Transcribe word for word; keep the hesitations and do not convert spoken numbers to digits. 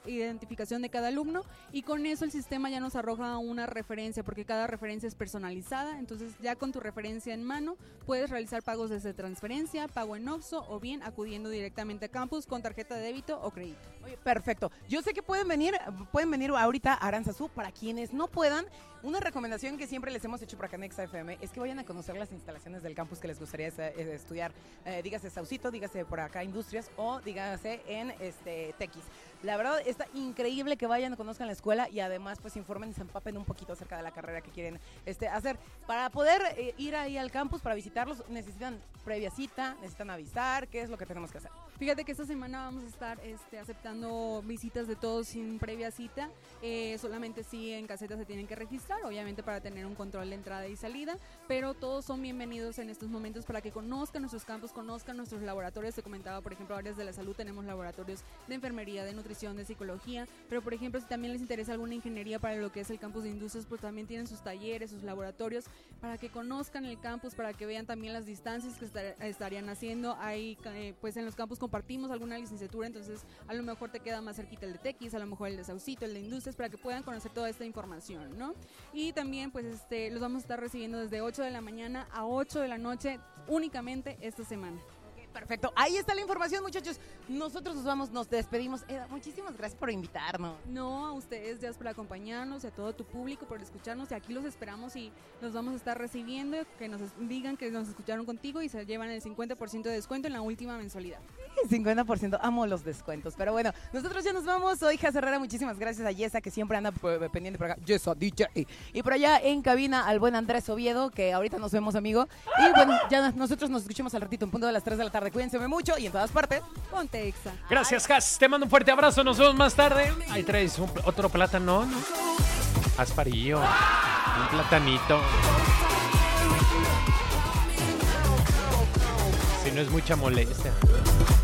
identificación de cada alumno y con eso el sistema ya nos arroja una referencia, porque cada referencia es personalizada, entonces ya con tu referencia en mano puedes realizar pagos desde transferencia, pago en Oxxo o bien acudiendo directamente a campus con tarjeta de débito o crédito. Oye, perfecto. Yo sé que pueden venir, pueden venir ahorita a Aranzazú. Para quienes no puedan, una recomendación que siempre les hemos hecho por acá en Exa F M es que vayan a conocer las instalaciones del campus que les gustaría eh, estudiar. Eh, dígase Saucito, dígase por acá Industrias o dígase en este Tequis. La verdad está increíble que vayan, conozcan la escuela y además pues informen y se empapen un poquito acerca de la carrera que quieren este, hacer. Para poder eh, ir ahí al campus, para visitarlos, necesitan previa cita, necesitan avisar, ¿qué es lo que tenemos que hacer? Fíjate que esta semana vamos a estar este, aceptando visitas de todos sin previa cita, eh, solamente sí en caseta se tienen que registrar, obviamente para tener un control de entrada y salida, pero todos son bienvenidos en estos momentos para que conozcan nuestros campus, conozcan nuestros laboratorios. Te comentaba, por ejemplo, áreas de la salud, tenemos laboratorios de enfermería, de nutrición, de psicología, pero por ejemplo, si también les interesa alguna ingeniería para lo que es el campus de industrias, pues también tienen sus talleres, sus laboratorios, para que conozcan el campus, para que vean también las distancias que estar, estarían haciendo. Ahí, eh, pues en los campus compartimos alguna licenciatura, entonces a lo mejor te queda más cerquita el de Tequis, a lo mejor el de Saucito, el de Industrias, para que puedan conocer toda esta información, ¿no? Y también pues este los vamos a estar recibiendo desde ocho de la mañana a ocho de la noche únicamente esta semana. Perfecto, ahí está la información, muchachos. Nosotros nos vamos, nos despedimos. Eda, muchísimas gracias por invitarnos. No, a ustedes, Jazz, por acompañarnos y a todo tu público por escucharnos, y aquí los esperamos y los vamos a estar recibiendo, que nos digan que nos escucharon contigo y se llevan el cincuenta por ciento de descuento en la última mensualidad. cincuenta por ciento, amo los descuentos, pero bueno, nosotros ya nos vamos. Soy Jazz Herrera, muchísimas gracias a Yesa, que siempre anda pendiente por acá. Yesa D J. Y por allá en cabina al buen Andrés Oviedo, que ahorita nos vemos, amigo. Y bueno, ya nosotros nos escuchamos al ratito en punto de las tres de la tarde. Cuídense mucho y en todas partes, ponte Exa. Gracias, Jazz. Te mando un fuerte abrazo. Nos vemos más tarde. Ahí traes un, otro plátano, ¿no? Asparillo. Un platanito. Si no es mucha molestia.